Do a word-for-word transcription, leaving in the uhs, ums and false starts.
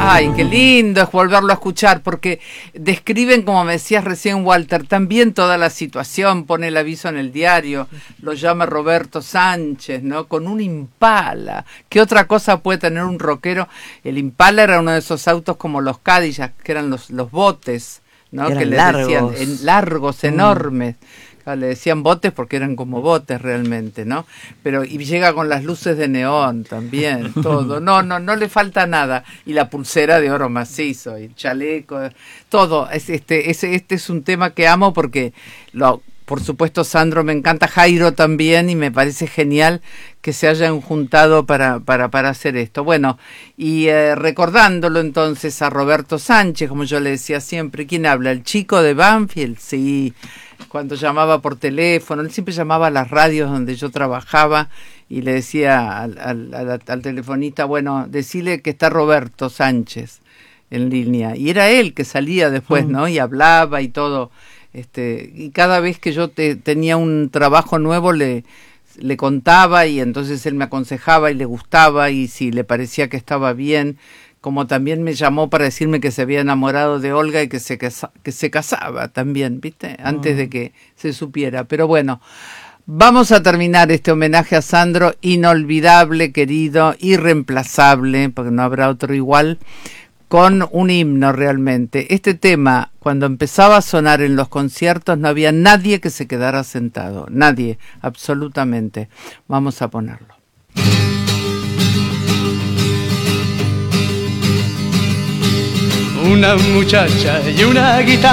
Ay, qué lindo es volverlo a escuchar, porque describen, como me decías recién, Walter, también toda la situación, pone el aviso en el diario, lo llama Roberto Sánchez, ¿no? Con un Impala. ¿Qué otra cosa puede tener un rockero? El Impala era uno de esos autos como los Cadillac, que eran los, los botes, ¿no? Eran que le largos. decían, en, largos, Mm. enormes. Le decían botes porque eran como botes realmente, ¿no? Pero y llega con las luces de neón también, todo. No, no, no le falta nada. Y la pulsera de oro macizo, y el chaleco, todo. Es, este, ese, este es un tema que amo porque, lo, por supuesto, Sandro me encanta, Jairo también, y me parece genial que se hayan juntado para, para, para hacer esto. Bueno, y eh, recordándolo entonces a Roberto Sánchez, como yo le decía siempre, ¿quién habla? ¿El chico de Banfield? Sí. Cuando llamaba por teléfono, él siempre llamaba a las radios donde yo trabajaba y le decía al, al, al, al telefonista, bueno, decile que está Roberto Sánchez en línea. Y era él que salía después, ¿no? Y hablaba y todo. Este, y cada vez que yo te, tenía un trabajo nuevo le, le contaba y entonces él me aconsejaba y le gustaba y si le parecía que estaba bien. Como también me llamó para decirme que se había enamorado de Olga y que se, casa, que se casaba también, ¿viste? Antes de que se supiera. Pero bueno, vamos a terminar este homenaje a Sandro, inolvidable, querido, irreemplazable, porque no habrá otro igual, con un himno realmente. Este tema, cuando empezaba a sonar en los conciertos, no había nadie que se quedara sentado. Nadie, absolutamente. Vamos a ponerlo. Una muchacha y una guitarra